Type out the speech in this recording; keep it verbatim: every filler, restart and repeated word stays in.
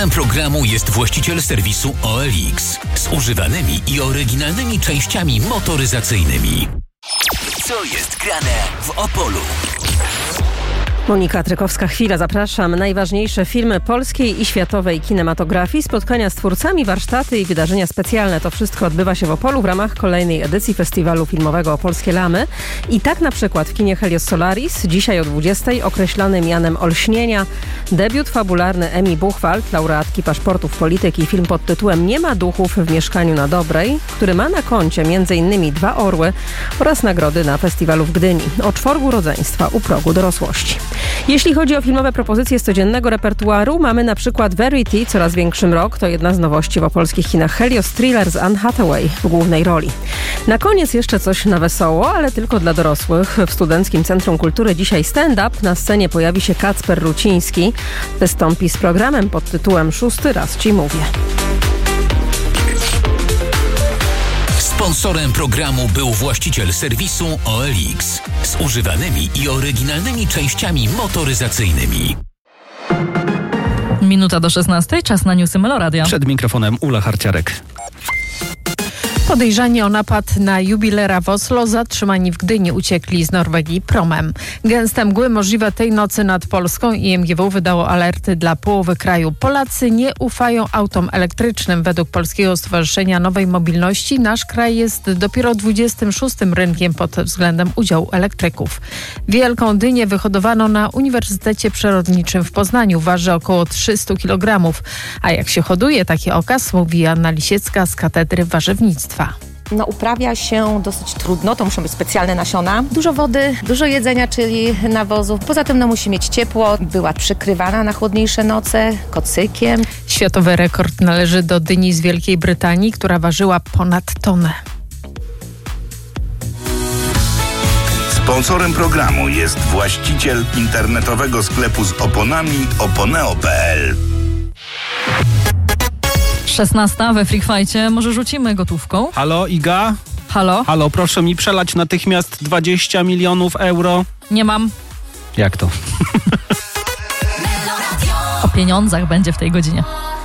Programu jest właściciel serwisu O L X z używanymi i oryginalnymi częściami motoryzacyjnymi. Co jest grane w Opolu? Monika Trykowska, chwila, zapraszam. Najważniejsze filmy polskiej i światowej kinematografii, spotkania z twórcami, warsztaty i wydarzenia specjalne. To wszystko odbywa się w Opolu w ramach kolejnej edycji festiwalu filmowego Opolskie Lamy. I tak na przykład w kinie Helios Solaris, dzisiaj o dwudziestej, określony mianem Olśnienia, debiut fabularny Emi Buchwald, laureatki paszportów polityki, film pod tytułem Nie ma duchów w mieszkaniu na Dobrej, który ma na koncie między innymi dwa orły oraz nagrody na festiwalu w Gdyni. O czworgu rodzeństwa u progu dorosłości. Jeśli chodzi o filmowe propozycje z codziennego repertuaru, mamy na przykład Verity, Coraz większy mrok, to jedna z nowości w opolskich kinach Helios, thriller z Anne Hathaway w głównej roli. Na koniec jeszcze coś na wesoło, ale tylko dla dorosłych. W Studenckim Centrum Kultury dzisiaj stand-up. Na scenie pojawi się Kacper Ruciński. Wystąpi z programem pod tytułem Szósty raz ci mówię. Sponsorem programu był właściciel serwisu O L X z używanymi i oryginalnymi częściami motoryzacyjnymi. Minuta do szesnastej, czas na newsy Meloradia. Przed mikrofonem Ula Harciarek. Podejrzani o napad na jubilera w Oslo, zatrzymani w Gdyni, uciekli z Norwegii promem. Gęste mgły możliwe tej nocy nad Polską i M G W wydało alerty dla połowy kraju. Polacy nie ufają autom elektrycznym. Według Polskiego Stowarzyszenia Nowej Mobilności nasz kraj jest dopiero dwudziestym szóstym rynkiem pod względem udziału elektryków. Wielką dynię wyhodowano na Uniwersytecie Przyrodniczym w Poznaniu. Waży około trzysta kilogramów. A jak się hoduje taki okaz, mówi Anna Lisiecka z Katedry Warzywnictwa. No, uprawia się dosyć trudno, to muszą być specjalne nasiona. Dużo wody, dużo jedzenia, czyli nawozów. Poza tym no, musi mieć ciepło. Była przykrywana na chłodniejsze noce kocykiem. Światowy rekord należy do dyni z Wielkiej Brytanii, która ważyła ponad tonę. Sponsorem programu jest właściciel internetowego sklepu z oponami oponeo kropka p l. szesnasta we Freak Fightcie. Może rzucimy gotówką? Halo, Iga? Halo? Halo, proszę mi przelać natychmiast dwadzieścia milionów euro. Nie mam. Jak to? O pieniądzach będzie w tej godzinie.